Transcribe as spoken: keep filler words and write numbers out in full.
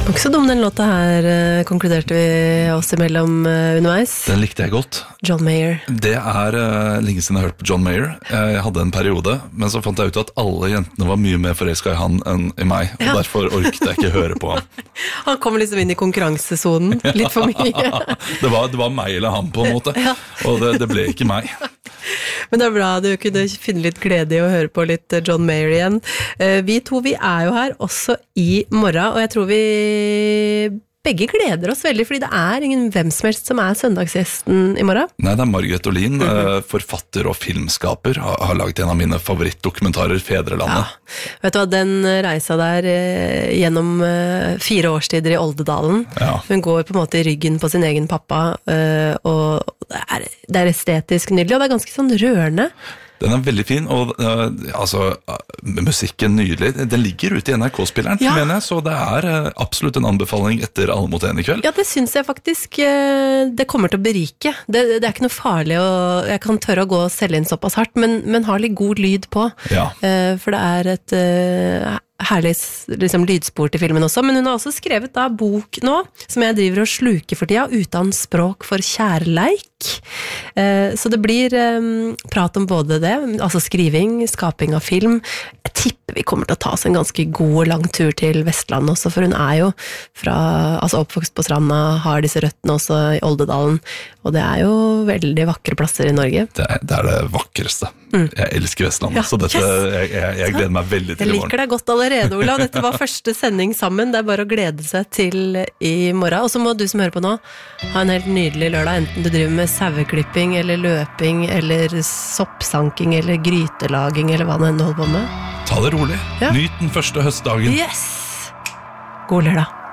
Det var ikke så dum den låta her, konkluderte vi oss imellom underveis. Den likte jeg godt. John Mayer. Det er uh, lenge siden jeg har hørt på John Mayer. Jeg hadde en periode, men så fant jeg ut at alle jentene var mye mer forelsket i han enn i meg, og ja. Derfor orket jeg ikke høre på han. Han kom liksom inn i konkurransesonen, litt for mye. det, var, det var meg eller han på en måte, ja. Og det, det ble ikke meg. Men det er bra, du kunne finne litt glede i å høre på litt John Mayer igjen. Vi to, vi er jo her også i morgen, og jeg tror vi begge gleder oss veldig, fordi det er ingen hvem som helst som er søndagsgjesten i morgen. Nei, det er Margaret Olin, mm-hmm. forfatter og filmskaper, har, har laget en av mine favorittdokumentarer, Fedrelandet. Ja. Vet du hva, den reisa der eh, gjennom eh, fire årstider i Oldedalen, ja. Hun går på en måte i ryggen på sin egen pappa, eh, og det er, det er estetisk nydelig, og det er ganske sånn rørende. Den er veldig fin, og uh, altså, musikken nydelig. Den ligger ute i N R K-spilleren, ja. Mener jeg, så det er uh, absolutt en anbefaling etter Alle mot en i kveld. Ja, det synes jeg faktisk uh, det kommer til å berike. Det, det er ikke noe farlig, og jeg kan tørre å gå og selge inn såpass hardt, men, men har litt god lyd på. Ja. Uh, for det er et uh, herlig liksom, lydspor til filmen også, men hun har også skrevet da bok nå, som jeg driver og sluker for tida, Utan språk for kjærleik. Uh, så det blir um, prat om både det, altså skriving, skaping av film. Jeg tipper vi kommer til å ta oss en ganske god og lang tur til Vestland også, for hun er jo fra, altså oppvokst på stranda, har disse røttene også i Oldedalen, og det er jo veldig vakre plasser i Norge. Det er det, er det vakreste. Mm. Jeg elsker Vestland, ja, så dette, yes. jeg, jeg, jeg gleder meg veldig til i morgen. Jeg liker deg godt allerede, Olav. Dette var første sending sammen. Det er bare å glede seg til i morgen. Og så må du som hører på nå ha en helt nydelig lørdag, enten du driver med saueklipping eller løping eller soppsanking eller grytelaging eller hva det enn du holder på med. Ta det rolig. Ja. Nyt den første høstdagen. Yes! God lørdag.